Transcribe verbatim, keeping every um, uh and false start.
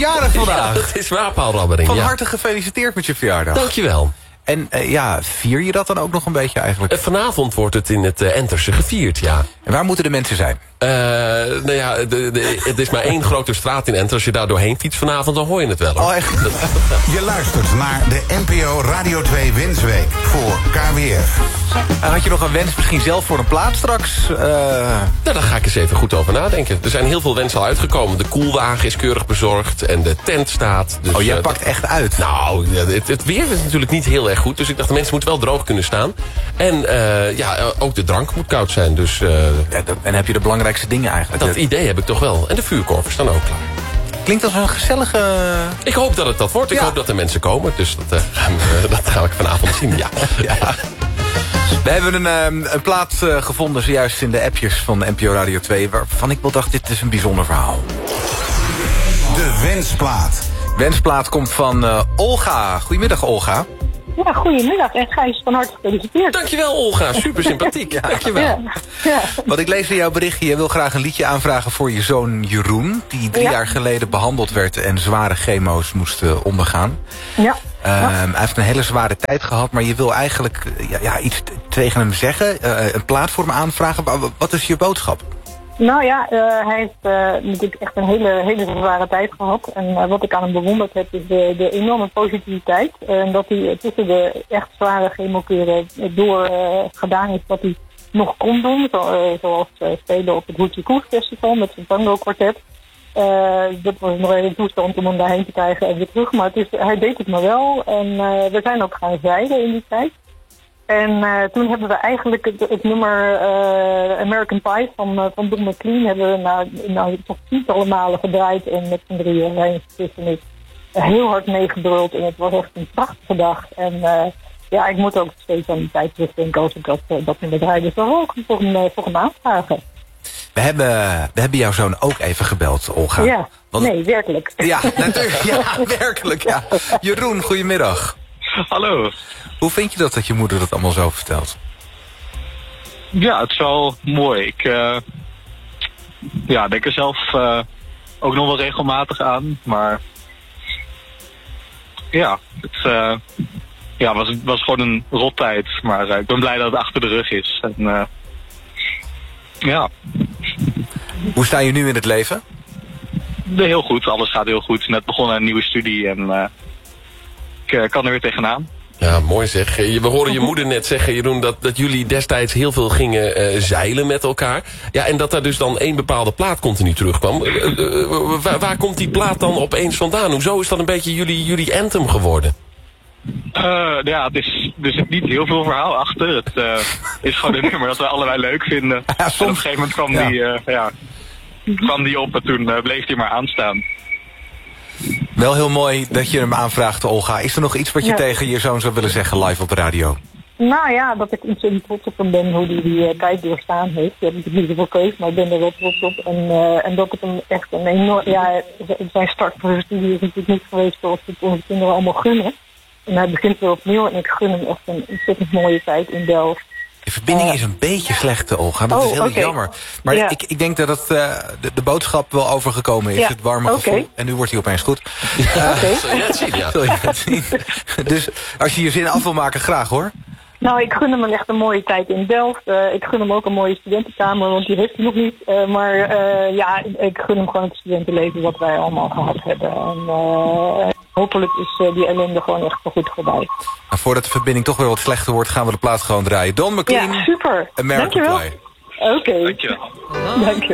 jarig vandaag. Ja, dat is waar, Paul Rabbering. Van ja. harte gefeliciteerd met je verjaardag. Dankjewel. En uh, ja, vier je dat dan ook nog een beetje eigenlijk? Uh, vanavond wordt het in het uh, Enterse gevierd, ja. En waar moeten de mensen zijn? Uh, nou ja, de, de, het is maar één grote straat in Enter. Als je daar doorheen fietst vanavond, dan hoor je het wel. Hoor. Oh, echt? Je luistert naar de N P O Radio twee Wensweek voor K W F. Had je nog een wens misschien zelf voor een plaat straks? Uh... Nou, daar ga ik eens even goed over nadenken. Er zijn heel veel wensen al uitgekomen. De koelwagen is keurig bezorgd en de tent staat. Dus, oh, jij uh, pakt echt uit? Nou, het, het weer is natuurlijk niet heel erg goed. Dus ik dacht, de mensen moeten wel droog kunnen staan. En uh, ja, ook de drank moet koud zijn. Dus, uh, ja, dat, en heb je de belangrijkste dingen eigenlijk? Dat idee heb ik toch wel. En de vuurkorven staan ook klaar. Klinkt als een gezellige... Ik hoop dat het dat wordt. Ik ja. hoop dat er mensen komen. Dus dat, uh, gaan we, dat ga ik vanavond zien, ja. ja. We hebben een, um, een plaat uh, gevonden zojuist in de appjes van N P O Radio twee... waarvan ik wel dacht, dit is een bijzonder verhaal. De wensplaat. Wensplaat komt van uh, Olga. Goedemiddag, Olga. Ja, goedemiddag. En Gijs, van harte gefeliciteerd. Dankjewel, Olga. Super sympathiek. ja. Dankjewel. Ja. Ja. Want ik lees in jouw berichtje, je wil graag een liedje aanvragen voor je zoon Jeroen... die drie ja. jaar geleden behandeld werd en zware chemo's moest uh, ondergaan. Ja. Um, ja. Hij heeft een hele zware tijd gehad, maar je wil eigenlijk ja, ja, iets tegen hem zeggen. Uh, een plaat voor hem aanvragen. Wat is je boodschap? Nou ja, uh, hij heeft uh, natuurlijk echt een hele, hele zware tijd gehad. En uh, wat ik aan hem bewonderd heb is de, de enorme positiviteit. En uh, dat hij uh, tussen de echt zware chemokuren door uh, gedaan heeft wat hij nog kon doen. Zo, uh, zoals uh, spelen op het Hootie Koes Festival met zijn tango kwartet. Uh, dat was nog een toestand om hem daarheen te krijgen en weer terug. Maar het is, hij deed het maar wel. En uh, we zijn ook gaan zeilen in die tijd. En uh, toen hebben we eigenlijk het, het nummer uh, American Pie van, uh, van Don McLean hebben we nou, nou toch tientallen malen gedraaid en met z'n drieën Rijn en ik uh, heel hard meegebruld en het was echt een prachtige dag. En uh, ja, ik moet ook steeds aan die tijd terugdenken als ik dat, uh, dat nummer draai. Dus dan ook voor hem, uh, voor hem aanvragen. We hebben, we hebben jouw zoon ook even gebeld, Olga. Ja, Want, nee, werkelijk. Ja, natuurlijk. Ja, werkelijk, ja. Jeroen, goedemiddag. Hallo. Hoe vind je dat dat je moeder dat allemaal zo vertelt? Ja, het is wel mooi. Ik uh, ja, denk er zelf uh, ook nog wel regelmatig aan. Maar ja, het uh, ja, was, was gewoon een rottijd. Maar uh, ik ben blij dat het achter de rug is. En, uh, ja. Hoe sta je nu in het leven? Heel goed, alles gaat heel goed. Net begonnen een nieuwe studie en uh, ik uh, kan er weer tegenaan. Ja, mooi zeg. We horen je moeder net zeggen, Jeroen, dat, dat jullie destijds heel veel gingen uh, zeilen met elkaar. Ja, en dat daar dus dan één bepaalde plaat continu terugkwam. Uh, uh, waar, waar komt die plaat dan opeens vandaan? Hoezo is dat een beetje jullie, jullie anthem geworden? Uh, ja, het is, er zit niet heel veel verhaal achter. Het uh, is gewoon een nummer dat we allebei leuk vinden. Ja, soms... En op een gegeven moment kwam, ja. Die, uh, ja, kwam die op en toen uh, bleef die maar aanstaan. Wel heel mooi dat je hem aanvraagt, Olga. Is er nog iets wat je ja. tegen je zoon zou willen zeggen live op de radio? Nou ja, dat ik ontzettend trots op hem ben hoe hij die, die uh, tijd doorstaan heeft. Je hebt natuurlijk niet zoveel keus, maar ik ben er wel trots op. En, uh, en dat ik hem echt een enorm... Ja, zijn start voor zijn studie is natuurlijk niet geweest zoals we het onze kinderen allemaal gunnen. En hij begint weer opnieuw en ik gun hem echt een ontzettend mooie tijd in Delft. De verbinding uh, is een beetje slecht, Olga. Dat oh, is heel okay. jammer. Maar ja. ik, ik denk dat het, uh, de, de boodschap wel overgekomen is. Ja. Het warme okay. gevoel. En nu wordt hij opeens goed. Uh, okay. Zul je het zien, ja. Zul je het zien. Dus als je je zin af wil maken, graag hoor. Nou, ik gun hem echt een mooie tijd in Delft. Uh, ik gun hem ook een mooie studentenkamer, want die heeft hij nog niet. Uh, maar uh, ja, ik gun hem gewoon het studentenleven wat wij allemaal gehad hebben. En uh, hopelijk is uh, die ellende gewoon echt goed voorbij. Maar voordat de verbinding toch weer wat slechter wordt, gaan we de plaat gewoon draaien. Don McLean, ja, super. American Pie. Oké. Dankjewel. Dank je.